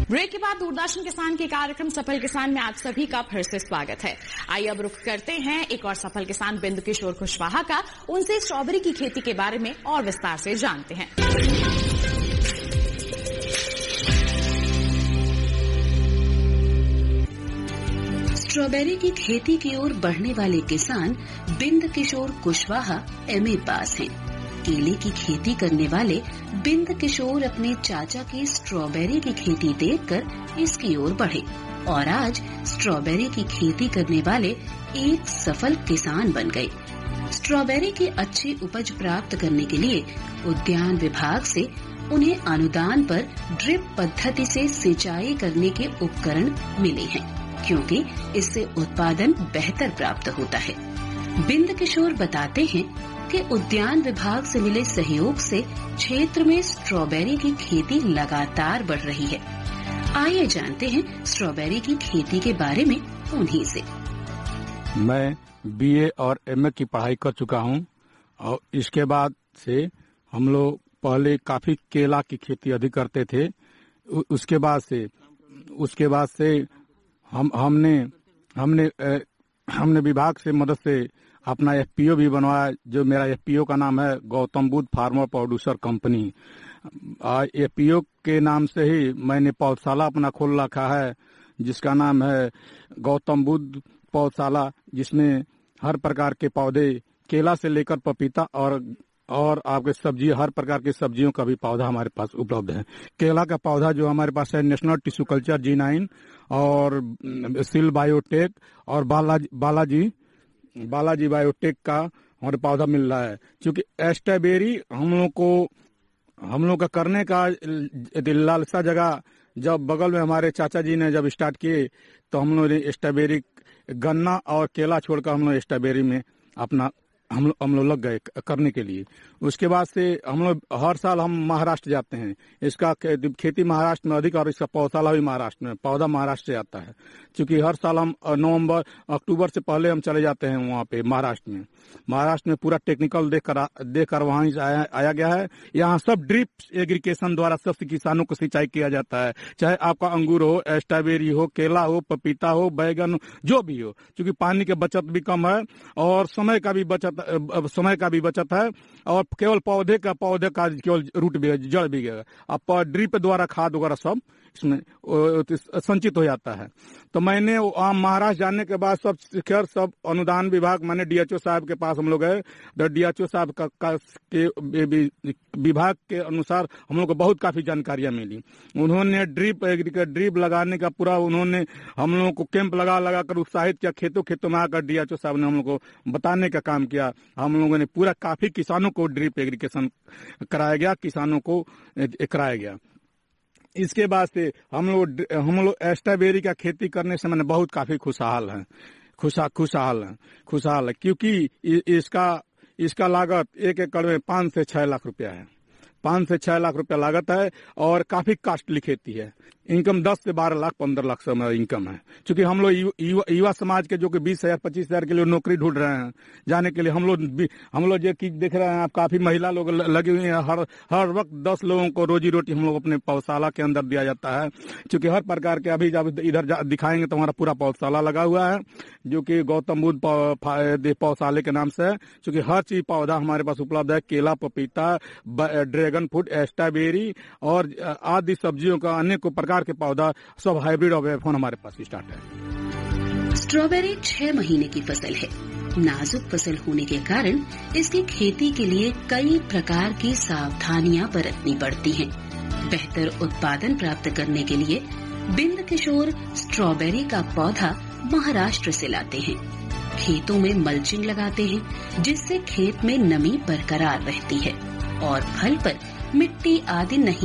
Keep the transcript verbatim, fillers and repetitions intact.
Break के बाद दूरदर्शन किसान के कार्यक्रम सफल किसान में आप सभी का फिर से स्वागत है। आइए अब रुख करते हैं एक और सफल किसान बिंदु किशोर कुशवाहा का। उनसे स्ट्रॉबेरी की खेती के बारे में और विस्तार से जानते हैं। स्ट्रॉबेरी की खेती की ओर बढ़ने वाले किसान बिंद किशोर कुशवाहा एमए पास हैं। केले की खेती करने वाले बिंद किशोर अपने चाचा की स्ट्रॉबेरी की खेती देखकर इसकी ओर बढ़े और आज स्ट्रॉबेरी की खेती करने वाले एक सफल किसान बन गए। स्ट्रॉबेरी की अच्छी उपज प्राप्त करने के लिए उद्यान विभाग से उन्हें अनुदान पर ड्रिप पद्धति से सिंचाई करने के उपकरण मिले हैं, क्योंकि इससे उत्पादन बेहतर प्राप्त होता है। बिंद किशोर बताते हैं कि उद्यान विभाग से मिले सहयोग से क्षेत्र में स्ट्रॉबेरी की खेती लगातार बढ़ रही है। आइए जानते हैं स्ट्रॉबेरी की खेती के बारे में उन्हीं से। मैं बीए और एमए की पढ़ाई कर चुका हूं और इसके बाद से हम लोग पहले काफी केला की खेती अधिक करते थे। उसके बाद से उसके बाद से हम हमने हमने ए, हमने विभाग से मदद से अपना एफपीओ भी बनवाया, जो मेरा एफपीओ का नाम है Gautam Buddha farmer producer company. FPO के नाम से ही मैंने पौधशाला अपना खोल रखा है, जिसका नाम है गौतम बुद्ध पौधशाला, जिसमें हर प्रकार के पौधे केला से लेकर पपीता और और आपके सब्जी हर प्रकार की सब्जियों का भी पौधा हमारे पास उपलब्ध है। केला का पौधा जो हमारे पास है नेशनल टिश्यू कल्चर जी नाइन और सिल बायोटेक और बालाजी बालाजी बालाजी बायोटेक का हमारे पौधा मिल रहा है। क्योंकि स्ट्रॉबेरी हम लोग को हम लोग का करने का लालसा जगह जब बगल में हमारे चाचा जी ने जब स्टार्ट किए तो हम लोग ने स्ट्रॉबेरी गन्ना और केला छोड़कर हम लोग स्ट्रॉबेरी में अपना हम लोग हम लोग लग गए करने के लिए। उसके बाद से हम लोग हर साल हम महाराष्ट्र जाते हैं। इसका खेती महाराष्ट्र में अधिक और इसका पौधशाला भी महाराष्ट्र में, पौधा महाराष्ट्र से आता है। क्योंकि हर साल हम नवंबर अक्टूबर से पहले हम चले जाते हैं वहाँ पे महाराष्ट्र में। महाराष्ट्र में पूरा टेक्निकल देख कर देख कर वहाँ से आया, आया गया है। यहाँ सब ड्रिप एग्रीकेशन द्वारा सबसे किसानों को सिंचाई किया जाता है, चाहे आपका अंगूर हो, स्ट्रॉबेरी हो, केला हो, पपीता हो, बैगन हो, जो भी हो। क्योंकि पानी की बचत भी कम है और समय का भी बचत समय का भी बचत है और केवल पौधे का पौधे का केवल रूट भी जड़ भी गया। अब ड्रिप द्वारा खाद वगैरह सब इसमें संचित हो जाता है। तो मैंने महाराष्ट्र जाने के बाद सब खैर सब अनुदान विभाग मैंने डीएचओ साहब के पास हम लोग गए। तो डीएचओ साहब का, का के विभाग के अनुसार हम लोग को बहुत काफी जानकारियां मिली। उन्होंने ड्रिप ड्रिप लगाने का पूरा उन्होंने हम लोगों को कैंप लगा लगा कर उत्साहित किया। खेतों खेतों में आकर डीएचओ साहब ने हम लोग को बताने का काम किया। हम लोगों ने पूरा काफी किसानों को ड्रिप एग्रीकेशन कराया गया, किसानों को कराया गया। इसके बाद से हम लोग हम लोग स्ट्रॉबेरी का खेती करने से मैंने बहुत काफी खुशहाल है खुशा खुशहाल है खुशहाल है क्योंकि इसका इसका लागत एक एकड़ में पाँच से छह लाख रुपया है। पाँच से छह लाख रुपया लागत है और काफी कास्टली खेती है। इनकम दस से बारह लाख पंद्रह लाख से हमारा इनकम है। क्योंकि हम लोग युवा, युवा समाज के जो कि बीस हजार पच्चीस हजार के लिए नौकरी ढूंढ रहे हैं जाने के लिए, हम लोग हम लोग जो कि देख रहे हैं आप काफी महिला लोग लगी हुई हैं। हर हर वक्त दस लोगों को रोजी रोटी हम लोग अपने पौधशाला के अंदर दिया जाता है। क्योंकि हर प्रकार के अभी जब इधर दिखाएंगे तो हमारा पूरा पौधशाला लगा हुआ है, जो कि गौतम बुद्ध पौधशाले के नाम से है। क्योंकि हर चीज पौधा हमारे पास उपलब्ध है। केला, पपीता, ड्रैगन फ्रूट, स्ट्रॉबेरी और आदि सब्जियों का अनेक प्रकार के पौधा सब हाइब्रिड और वेफोन हमारे पास स्टार्ट है। स्ट्रॉबेरी छह महीने की फसल है। नाजुक फसल होने के कारण इसकी खेती के लिए कई प्रकार की सावधानियां बरतनी पड़ती हैं। बेहतर उत्पादन प्राप्त करने के लिए बिंद किशोर स्ट्रॉबेरी का पौधा महाराष्ट्र से लाते हैं। खेतों में मल्चिंग लगाते हैं, जिससे खेत में नमी बरकरार रहती है और फल पर मिट्टी आदि नहीं